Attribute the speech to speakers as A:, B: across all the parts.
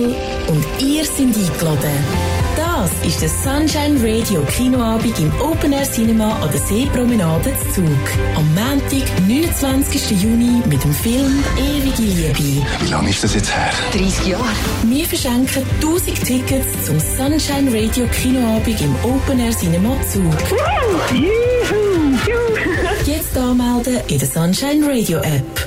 A: und ihr seid eingeladen. Das ist der Sunshine Radio Kinoabend im Open Air Cinema an der Seepromenade zu Zug. Am Montag, 29. Juni mit dem Film «Ewige Liebe».
B: Wie lange ist das jetzt her?
A: 30 Jahre. Wir verschenken 1000 Tickets zum Sunshine Radio Kinoabend im Open Air Cinema Zug. Jetzt anmelden in der Sunshine Radio App.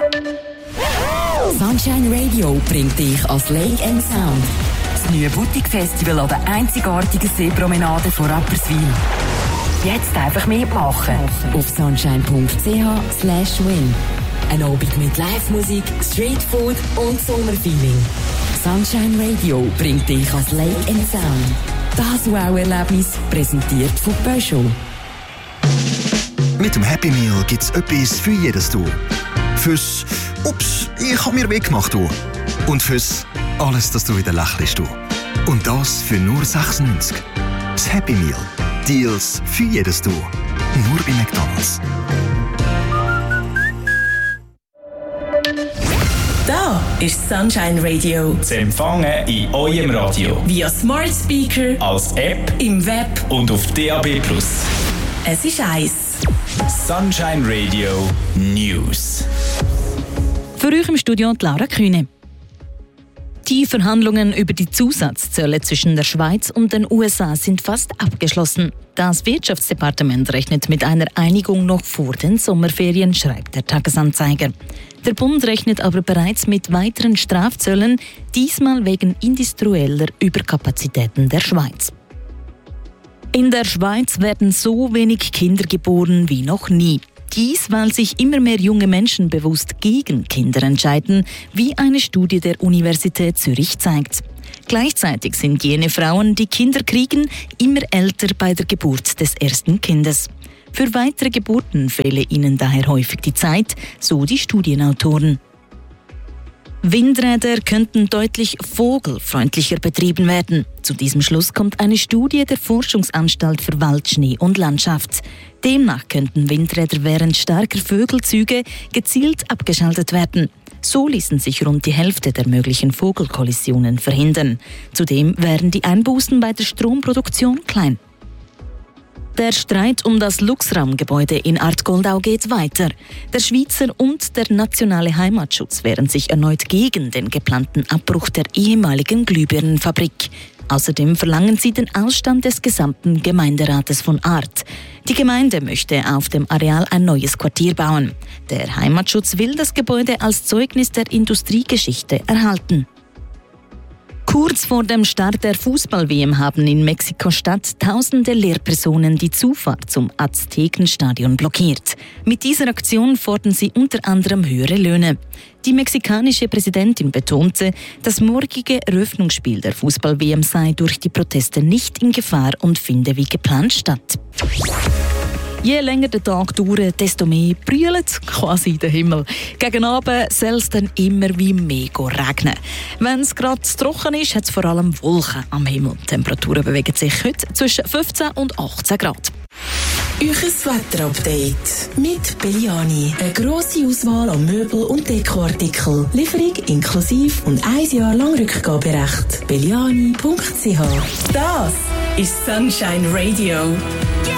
C: Sunshine Radio bringt dich als Lake & Sound. Das neue Boutique-Festival an der einzigartigen Seepromenade von Rapperswil. Jetzt einfach mitmachen. Auf sunshine.ch/win. Ein Abend mit Live-Musik, Streetfood und Sommerfeeling. Sunshine Radio bringt dich als Lake & Sound. Das Wow-Erlebnis präsentiert von Peugeot.
D: Mit dem Happy Meal gibt es etwas für jedes Du. Fürs «Ups, ich habe mir weggemacht» du. Und fürs «Alles, dass du wieder lächelst» du. Und das für nur 96. Das Happy Meal. Deals für jedes Du. Nur bei McDonald's.
A: Da ist Sunshine Radio.
E: Zu empfangen in eurem Radio.
A: Via Smart Speaker,
E: Als App
A: im Web
E: und auf DAB+.
A: Es ist eins.
E: Sunshine Radio News.
F: Für euch im Studio Laura Kühne. Die Verhandlungen über die Zusatzzölle zwischen der Schweiz und den USA sind fast abgeschlossen. Das Wirtschaftsdepartement rechnet mit einer Einigung noch vor den Sommerferien, schreibt der Tagesanzeiger. Der Bund rechnet aber bereits mit weiteren Strafzöllen, diesmal wegen industrieller Überkapazitäten der Schweiz. In der Schweiz werden so wenig Kinder geboren wie noch nie. Dies, weil sich immer mehr junge Menschen bewusst gegen Kinder entscheiden, wie eine Studie der Universität Zürich zeigt. Gleichzeitig sind jene Frauen, die Kinder kriegen, immer älter bei der Geburt des ersten Kindes. Für weitere Geburten fehle ihnen daher häufig die Zeit, so die Studienautoren. Windräder könnten deutlich vogelfreundlicher betrieben werden. Zu diesem Schluss kommt eine Studie der Forschungsanstalt für Wald, Schnee und Landschaft. Demnach könnten Windräder während starker Vögelzüge gezielt abgeschaltet werden. So ließen sich rund die Hälfte der möglichen Vogelkollisionen verhindern. Zudem wären die Einbußen bei der Stromproduktion klein. Der Streit um das Luchsraumgebäude in Artgoldau geht weiter. Der Schweizer und der nationale Heimatschutz wehren sich erneut gegen den geplanten Abbruch der ehemaligen Glühbirnenfabrik. Außerdem verlangen sie den Ausstand des gesamten Gemeinderates von Art. Die Gemeinde möchte auf dem Areal ein neues Quartier bauen. Der Heimatschutz will das Gebäude als Zeugnis der Industriegeschichte erhalten. Kurz vor dem Start der Fußball-WM haben in Mexiko-Stadt tausende Lehrpersonen die Zufahrt zum Aztekenstadion blockiert. Mit dieser Aktion fordern sie unter anderem höhere Löhne. Die mexikanische Präsidentin betonte, das morgige Eröffnungsspiel der Fußball-WM sei durch die Proteste nicht in Gefahr und finde wie geplant statt. Je länger der Tag dauert, desto mehr brüllt quasi der Himmel. Gegen Abend soll es dann immer wie mehr regnen. Wenn es gerade trocken ist, hat es vor allem Wolken am Himmel. Die Temperaturen bewegen sich heute zwischen 15 und 18 Grad.
A: Euches Wetterupdate mit Belliani. Eine grosse Auswahl an Möbel- und Dekoartikeln. Lieferung inklusive und 1 Jahr lang Rückgaberecht. Belliani.ch. Das ist Sunshine Radio.